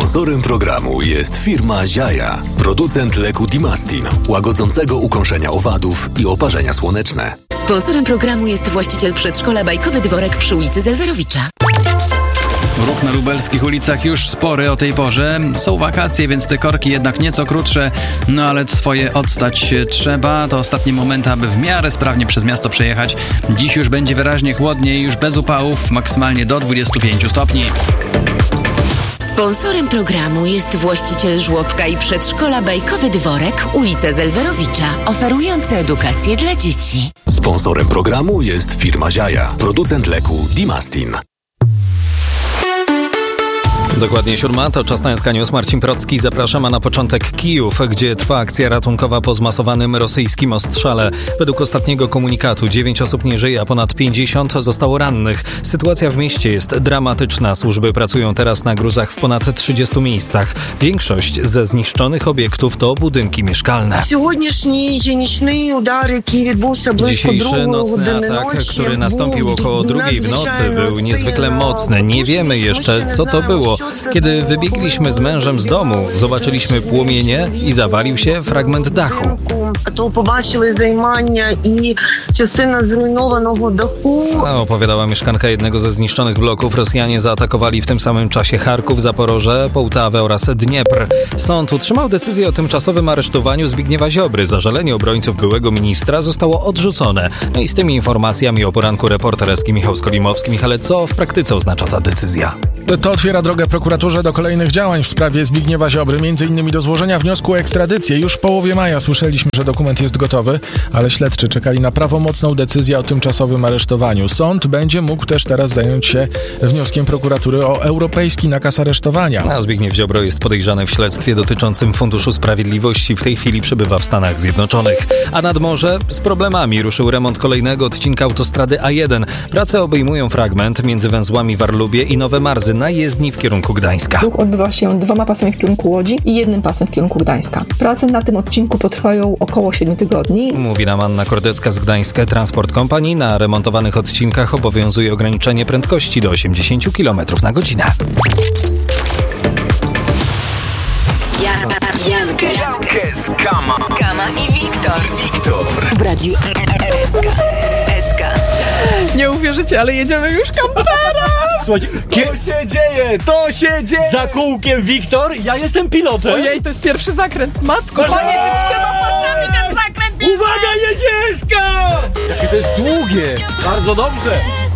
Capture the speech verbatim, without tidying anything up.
Sponsorem programu jest firma Ziaja, producent leku Dimastin, łagodzącego ukąszenia owadów i oparzenia słoneczne. Sponsorem programu jest właściciel przedszkola Bajkowy Dworek przy ulicy Zelwerowicza. Ruch na lubelskich ulicach już spory o tej porze. Są wakacje, więc te korki jednak nieco krótsze, no ale swoje odstać trzeba. To ostatni moment, aby w miarę sprawnie przez miasto przejechać. Dziś już będzie wyraźnie chłodniej, już bez upałów, maksymalnie do dwudziestu pięciu stopni. Sponsorem programu jest właściciel żłobka i przedszkola Bajkowy Dworek, ulica Zelwerowicza, oferujący edukację dla dzieci. Sponsorem programu jest firma Ziaja, producent leku Dimastin. Dokładnie siódma, to czas na S K News. Marcin Procki, zapraszam, a na początek Kijów, gdzie trwa akcja ratunkowa po zmasowanym rosyjskim ostrzale. Według ostatniego komunikatu dziewięć osób nie żyje, a ponad pięćdziesiąt zostało rannych. Sytuacja w mieście jest dramatyczna. Służby pracują teraz na gruzach w ponad trzydziestu miejscach. Większość ze zniszczonych obiektów to budynki mieszkalne. Dzisiejszy nocny atak, który nastąpił około drugiej w nocy, był niezwykle mocny. Nie wiemy jeszcze, co to było. Kiedy wybiegliśmy z mężem z domu, zobaczyliśmy płomienie i zawalił się fragment dachu. To побачили займання і частина зруйнованого даху. Opowiadała mieszkanka jednego ze zniszczonych bloków. Rosjanie zaatakowali w tym samym czasie Charków, Zaporoże, Połtawę oraz Dniepr. Sąd utrzymał decyzję o tymczasowym aresztowaniu Zbigniewa Ziobry. Zażalenie obrońców byłego ministra zostało odrzucone. No i z tymi informacjami o poranku reporter S K Michał Skolimowski. Ale co w praktyce oznacza ta decyzja? To otwiera drogę prokuraturze do kolejnych działań w sprawie Zbigniewa Ziobry, między innymi do złożenia wniosku o ekstradycję. Już w połowie maja słyszeliśmy, że dokument jest gotowy, ale śledczy czekali na prawomocną decyzję o tymczasowym aresztowaniu. Sąd będzie mógł też teraz zająć się wnioskiem prokuratury o europejski nakaz aresztowania. A Zbigniew Ziobro jest podejrzany w śledztwie dotyczącym Funduszu Sprawiedliwości. W tej chwili przebywa w Stanach Zjednoczonych. A nad morze z problemami ruszył remont kolejnego odcinka autostrady A jeden. Prace obejmują fragment między węzłami Warlubie i Nowe Marzy na jezdni w kierunku Gdańska. Ruch odbywa się dwoma pasami w kierunku Łodzi i jednym pasem w kierunku Gdańska. Prace na tym odcinku potrwają około siedmiu tygodni. Mówi nam Anna Kordecka z Gdańska Transport Company. Na remontowanych odcinkach obowiązuje ograniczenie prędkości do osiemdziesiąt kilometrów na godzinę. Jan, Jan Kes, Kama. Kama i Wiktor. Wiktor. W radiu S K. S K. Nie uwierzycie, ale jedziemy już kampera! Słuchajcie, to się dzieje, to się dzieje! Za kółkiem Wiktor, ja jestem pilotem. Ojej, to jest pierwszy zakręt. Matko, panie, ty trzema pasami ten zakręt! Uwaga, jedzie S K! Jakie to jest długie! Bardzo dobrze!